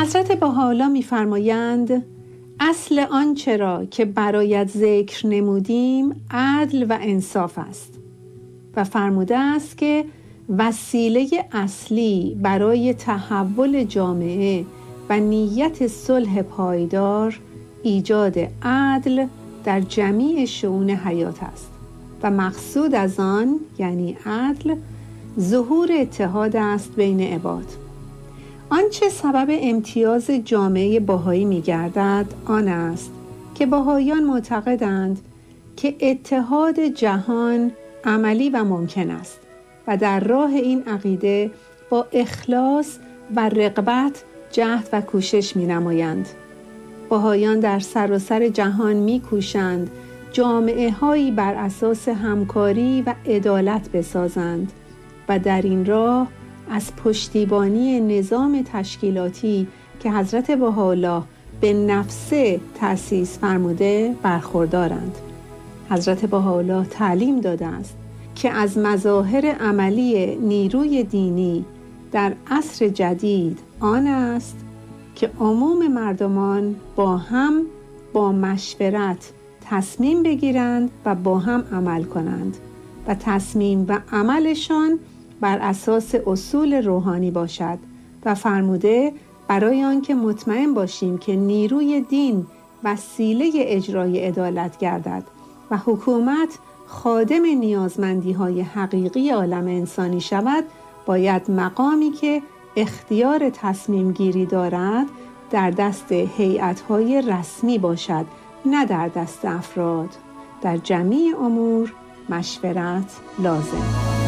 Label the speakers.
Speaker 1: حضرت بهاءالله می‌فرمایند اصل آنچه را که برایت ذکر نمودیم عدل و انصاف است و فرموده است که وسیله اصلی برای تحول جامعه و نیت صلح پایدار ایجاد عدل در جمیع شئون حیات است و مقصود از آن یعنی عدل ظهور اتحاد است بین عباد. آنچه سبب امتیاز جامعه بهایی می‌گردد آن است که بهاییان معتقدند که اتحاد جهان عملی و ممکن است و در راه این عقیده با اخلاص و رغبت جهد و کوشش می‌نمایند. بهاییان در سراسر جهان می‌کوشند جامعه هایی بر اساس همکاری و عدالت بسازند و در این راه از پشتیبانی نظام تشکیلاتی که حضرت بهاءالله به نفسه تأسیس فرموده برخوردارند. حضرت بهاءالله تعلیم داده است که از مظاهر عملی نیروی دینی در عصر جدید آن است که عموم مردمان با مشورت تصمیم بگیرند و با هم عمل کنند و تصمیم و عملشان بر اساس اصول روحانی باشد و فرموده برای آنکه مطمئن باشیم که نیروی دین وسیله اجرای عدالت گردد و حکومت خادم نیازمندی‌های حقیقی عالم انسانی شود، باید مقامی که اختیار تصمیم گیری دارد در دست هیئت‌های رسمی باشد، نه در دست افراد. در جمیع امور مشورت لازم.